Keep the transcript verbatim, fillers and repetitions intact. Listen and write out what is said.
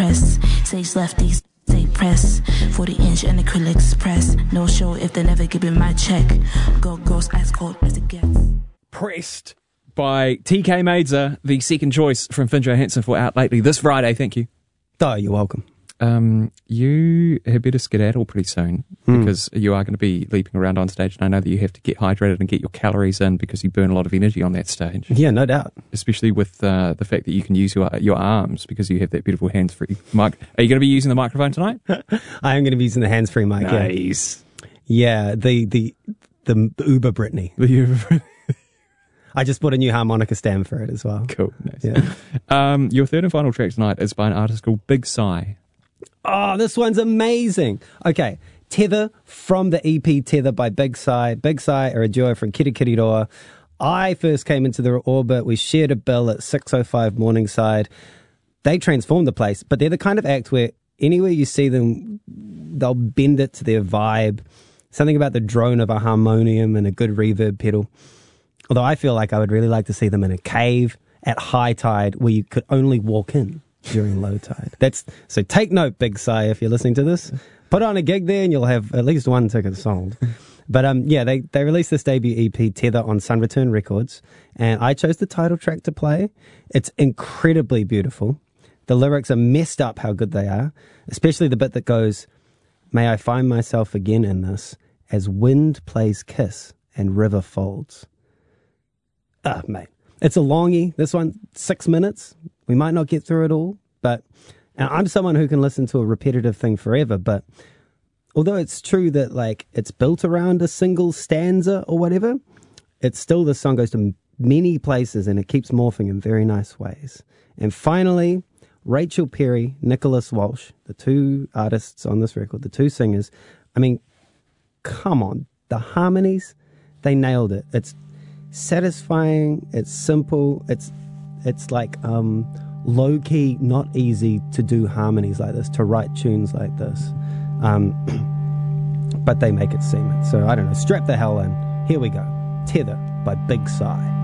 press. Stage lefties, stay press. forty inch and acrylics press. No show if they never give me my check. Go girls ice cold as it gets. Pressed by T K Maidser, the second choice from Finn Johansson for Out Lately this Friday. Thank you. Oh, you're welcome. Um, you had better skedaddle pretty soon Mm. because you are going to be leaping around on stage, and I know that you have to get hydrated and get your calories in because you burn a lot of energy on that stage. Yeah, no doubt. Especially with uh, the fact that you can use your your arms because you have that beautiful hands-free mic. Are you going to be using the microphone tonight? I am going to be using the hands-free mic. Nice. Yeah, yeah the, the, the Uber Britney. The Uber I just bought a new harmonica stand for it as well. Cool. Nice. Yeah. Um, your third and final track tonight is by an artist called Big Sigh. Oh, this one's amazing. Okay, Tether from the E P Tether by Big Sigh. Big Sigh are a duo from Kirikiriroa. I first came into their orbit. We shared a bill at six oh five Morningside. They transformed the place, but they're the kind of act where anywhere you see them, they'll bend it to their vibe. Something about the drone of a harmonium and a good reverb pedal. Although I feel like I would really like to see them in a cave at high tide where you could only walk in during low tide. That's so take note, Big Sigh, if you're listening to this. Put on a gig there and you'll have at least one ticket sold. But um, yeah, they, they released this debut E P, Tether, on Sun Return Records, and I chose the title track to play. It's incredibly beautiful. The lyrics are messed up how good they are, especially the bit that goes, "May I find myself again in this, as wind plays kiss and river folds." Ah, mate. It's a longie. This one, six minutes. We might not get through it all, but and I'm someone who can listen to a repetitive thing forever, but although it's true that like it's built around a single stanza or whatever, it's still, the song goes to many places and it keeps morphing in very nice ways. And finally, Rachel Perry, Nicholas Walsh, the two artists on this record, the two singers, I mean, come on, the harmonies, they nailed it. It's satisfying, it's simple, it's it's like um, low-key, not easy to do harmonies like this, to write tunes like this. Um, but they make it seem it. So, I don't know, strap the hell in. Here we go. Tether by Big Sigh.